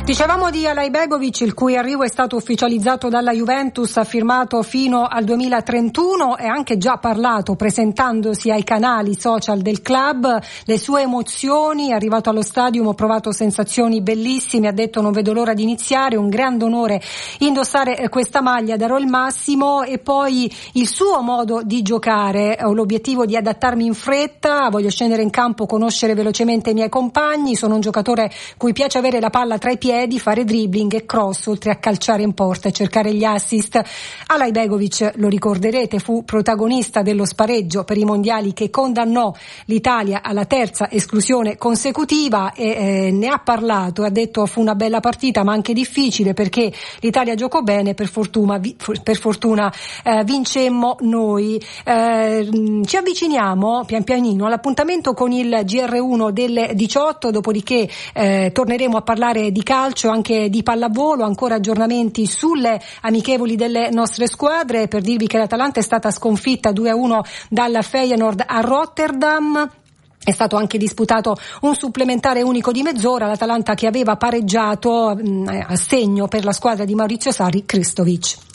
Dicevamo di Alajbegovic, il cui arrivo è stato ufficializzato dalla Juventus, ha firmato fino al 2031 e anche già parlato presentandosi ai canali social del club, le sue emozioni. È arrivato allo stadio, ho provato sensazioni bellissime, ha detto non vedo l'ora di iniziare, un grande onore indossare questa maglia, darò il massimo. E poi il suo modo di giocare, ho l'obiettivo di adattarmi in fretta, voglio scendere in campo, conoscere velocemente i miei compagni, sono un giocatore cui piace avere la palla tra i piedi, fare dribbling e cross oltre a calciare in porta e cercare gli assist. Alajbegovic, lo ricorderete, fu protagonista dello spareggio per i mondiali che condannò l'Italia alla terza esclusione consecutiva e ne ha parlato, ha detto fu una bella partita ma anche difficile perché l'Italia giocò bene, per fortuna vincemmo noi. Ci avviciniamo pian pianino all'appuntamento con il GR1 del 18, dopodiché torneremo a parlare di calcio, anche di pallavolo, ancora aggiornamenti sulle amichevoli delle nostre squadre, per dirvi che l'Atalanta è stata sconfitta 2-1 dal Feyenoord a Rotterdam. È stato anche disputato un supplementare unico di mezz'ora, l'Atalanta che aveva pareggiato a segno per la squadra di Maurizio Sarri, Krstovic.